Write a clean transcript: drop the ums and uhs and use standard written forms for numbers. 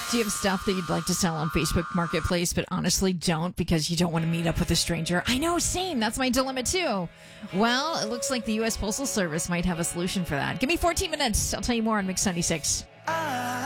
Do you have stuff that you'd like to sell on Facebook Marketplace, but honestly don't because you don't want to meet up with a stranger? I know, same. That's my dilemma too. Well, it looks like the U.S. Postal Service might have a solution for that. Give me 14 minutes. I'll tell you more on Mix 96.